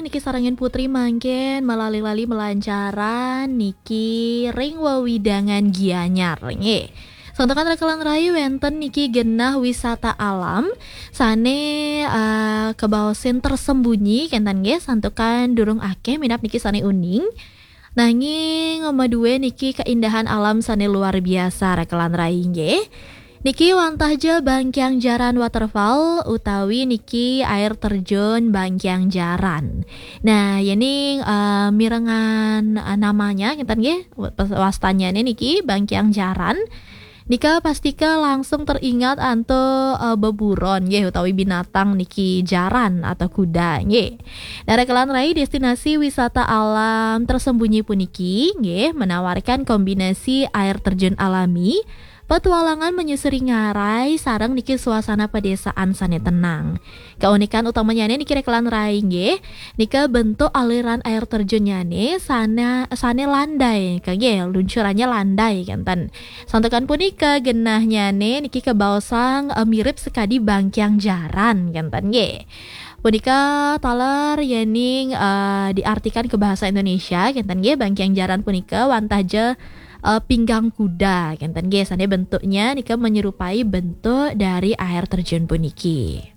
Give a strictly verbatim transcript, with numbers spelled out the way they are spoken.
niki sarangin putri mangken melalui melancaran niki ring wewidangan Gianyar nggih. Sontokan rekalan rayu wenten niki genah wisata alam sane uh, kebaosin tersembunyi kentan nggih santukan durung akeh minap niki sane uning. Nanging nomor dua niki keindahan alam sane luar biasa rekalan rayu nggih. Niki wantahja Bangkyang Jaran Waterfall utawi niki air terjun Bangkyang Jaran. Nah, ini uh, mirengan uh, namanya kita nggih wastanya niki Bangkyang Jaran. Nika pastika langsung teringat anto uh, beburon nggih utawi binatang niki jaran atau kuda nggih. Nah, rekelan rai destinasi wisata alam tersembunyi puniki nggih menawarkan kombinasi air terjun alami, petualangan menyusuri ngarai sareng niki suasana pedesaan sane tenang. Keunikan utamanya niki rekelan rai nggih, nika bentuk aliran air terjunnya nih sana sane landai, kage luncurannya landai kanten. Santukan punika genahnya nih niki kebaosang e, mirip sekadi Bangkyang Jaran kanten nggih. Punika taler yening uh, diartikan ke bahasa Indonesia kanten nggih Bangkyang Jaran punika wantahja Uh, pinggang kuda, kenten nggih sane bentuknya nika menyerupai bentuk dari air terjun puniki.